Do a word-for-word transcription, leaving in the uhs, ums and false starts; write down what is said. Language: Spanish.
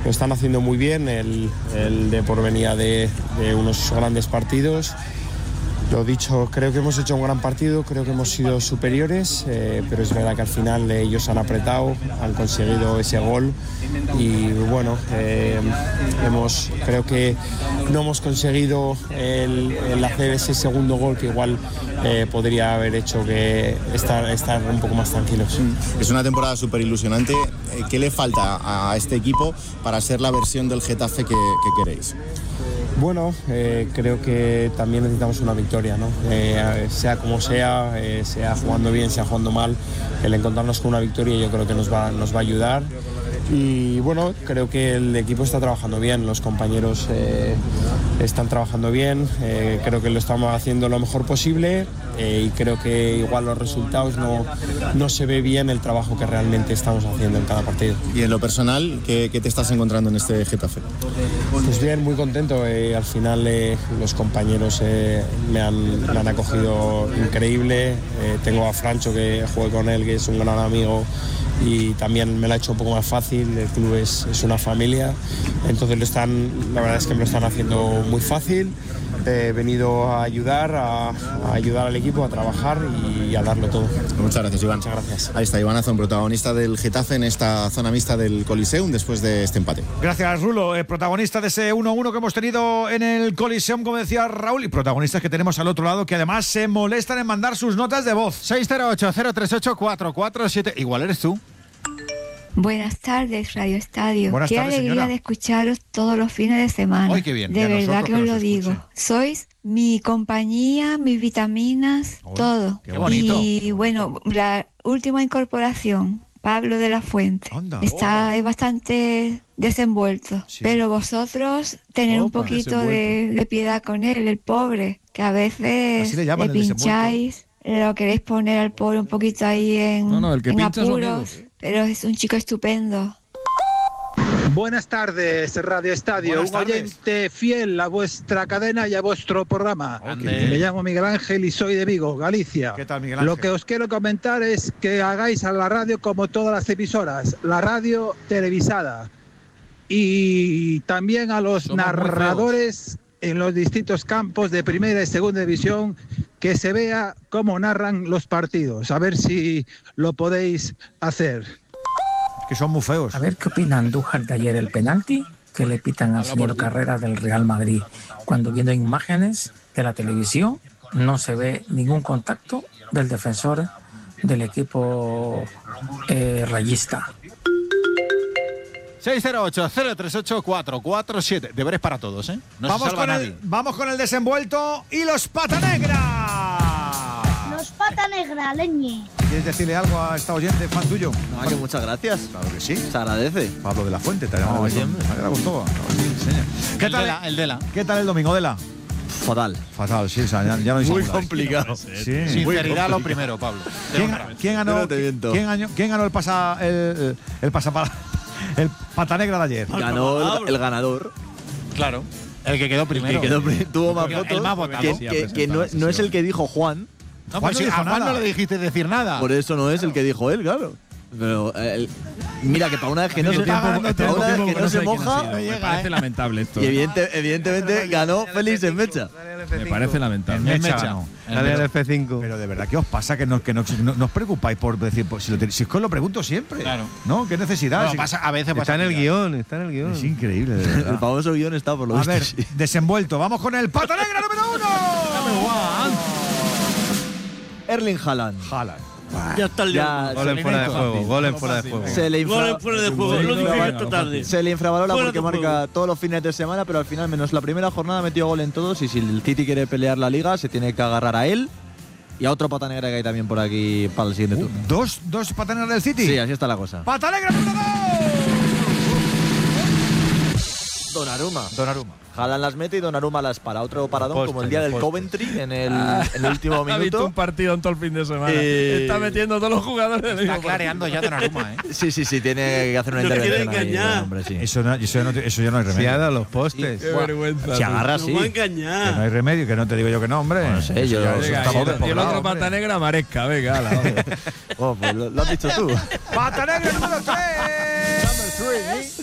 lo están haciendo muy bien. El, el Depor venía de, de unos grandes partidos. Lo dicho, creo que hemos hecho un gran partido, creo que hemos sido superiores, eh, pero es verdad que al final ellos han apretado, han conseguido ese gol y bueno, eh, hemos, creo que no hemos conseguido el, el hacer ese segundo gol que igual eh, podría haber hecho que estar, estar un poco más tranquilos. Es una temporada súper ilusionante. ¿Qué le falta a este equipo para ser la versión del Getafe que, que queréis? Bueno, eh, creo que también necesitamos una victoria, ¿no? Eh, sea como sea, eh, sea jugando bien, sea jugando mal, el encontrarnos con una victoria yo creo que nos va, nos va a ayudar. Y bueno, creo que el equipo está trabajando bien, los compañeros eh, están trabajando bien, eh, creo que lo estamos haciendo lo mejor posible eh, y creo que igual los resultados no, no se ve bien el trabajo que realmente estamos haciendo en cada partido. Y en lo personal, ¿qué, qué te estás encontrando en este Getafe? Pues bien, muy contento, eh, al final eh, los compañeros eh, me, han, me han acogido increíble, eh, tengo a Francho que jugué con él, que es un gran amigo y también me lo ha hecho un poco más fácil, el club es, es una familia, entonces lo están, la verdad es que me lo están haciendo muy fácil. He venido a ayudar, a, a ayudar al equipo, a trabajar y a darlo todo. Muchas gracias, Iván. Muchas gracias. Ahí está Iván Azón, protagonista del Getafe en esta zona mixta del Coliseum después de este empate. Gracias, Rulo, eh, protagonista de ese uno uno que hemos tenido en el Coliseum, como decía Raúl, y protagonistas que tenemos al otro lado que además se molestan en mandar sus notas de voz. seis cero ocho, cero tres ocho, cuatro cuatro siete. Igual eres tú. Buenas tardes, Radio Estadio. Buenas qué tardes, alegría señora. de escucharos todos los fines de semana. Ay, qué bien. De Y a verdad nosotros que que os nos lo digo. escuchen. Sois mi compañía, mis vitaminas, Ay, todo. qué bonito. Y bueno, la última incorporación, Pablo de la Fuente, Anda. está es bastante desenvuelto. Sí. Pero vosotros tener un Opa, poquito de, de piedad con él, el pobre, que a veces Así le llaman, el pincháis. Lo queréis poner al pobre un poquito ahí en, No, no, el que en pincha es su apuros, amigo. pero es un chico estupendo. Buenas tardes, Radio Estadio. Buenas un tardes. oyente fiel a vuestra cadena y a vuestro programa. Oh, qué bien. Me llamo Miguel Ángel y soy de Vigo, Galicia. ¿Qué tal, Miguel Ángel? Lo que os quiero comentar es que hagáis a la radio como todas las emisoras, la radio televisada. Y también a los Somos muy narradores en los distintos campos de primera y segunda división, que se vea cómo narran los partidos. A ver si lo podéis hacer. Que son muy feos. A ver qué opina Andújar de ayer el penalti que le pitan al señor Carrera del Real Madrid, cuando viendo imágenes de la televisión no se ve ningún contacto del defensor del equipo eh, rayista. seis cero ocho, cero tres ocho, cuatro cuatro siete. Deberes para todos, ¿eh? No vamos, se salva con nadie. el, vamos con el desenvuelto y los pata negra. Los pata negra, leñe. ¿Quieres decirle algo a esta oyente, fan tuyo? No, que muchas gracias. Claro que sí. Se agradece. Pablo de la Fuente, te ha No, llamado. siempre. Me gustó. ¿Qué El tal, Dela, el Dela. ¿Qué tal el domingo, Dela? Fatal. Fatal, sí, o sea, ya, ya no hay Muy segunda. complicado. Sí. Sinceridad lo primero, Pablo. ¿Quién, quién ganó? No te miento. ¿Quién ganó? ¿Quién ganó el pasa el, el pasapala, el pata negra de ayer? Ganó el, el ganador. Claro. El que quedó primero. Que quedó pri- tuvo más El votos. más votado. Que, Sí, que- que no, no es el que dijo Juan. No, Juan pues no sí, dijo a Juan nada. no le dijiste decir nada. Por eso no es el que dijo él, claro. Pero el- mira que para una vez que no se, Está ganando para tiempo, una vez tiempo que no se moja, No llega, Me parece ¿eh? lamentable esto. y evidente- evidentemente ganó Félix en Mecha. Me parece lamentable. El Mecha. Mecha ganó. El Mecha. F cinco. Pero de verdad, ¿qué os pasa? Que no, que no, no, no os preocupáis por decir, pues, si, lo tenéis- si es que os lo pregunto siempre. Claro. ¿No? ¿Qué necesidad? Bueno, Si- pasa- a veces pasa. Está en el mira. guión, está en el guión. es increíble, de El verdad. famoso guión está por lo A visto. ver, sí. desenvuelto. Vamos con el pata negra número uno. Erling Haaland. Haaland. Ya está el Ya Gol en fuera de juego, fácil. gol en fuera de juego. se le, infra- Gol fuera de juego, lo dije esta tarde. se le infravalora Fuera porque de marca juego. todos los fines de semana, pero al final, menos la primera jornada, metió gol en todos. Y si el City quiere pelear la liga, se tiene que agarrar a él y a otro pata negra que hay también por aquí para el siguiente Uh, turno. ¿Dos, dos pata negras del City? Sí, así está la cosa. ¡Pata negra número dos! Donnarumma. Donnarumma. Haaland las mete y Donnarumma las para. Otro paradón Poste, como el día del poste. Coventry en el, en el último Ha visto minuto. un partido en todo el fin de semana. Eh, Está metiendo a todos los jugadores. en el Está mismo clareando ya Donnarumma, ¿eh? Sí, sí, sí, tiene que hacer una Nos quiere intervención ahí, engañar. hombre, sí. Eso, no, eso, ya no, eso ya no hay Se ha remedio. dado los postes. Qué vergüenza. Se agarra Nos así. va a Que no engañar. hay remedio, que no te digo yo que no, hombre. No sé, Eso yo- ya- eso Venga, está y muy el- y el despoblado, otro hombre. pata negra, Maresca. Venga, ala, vamos. Oh, pues lo, lo has dicho tú. ¡Pata negra número tres!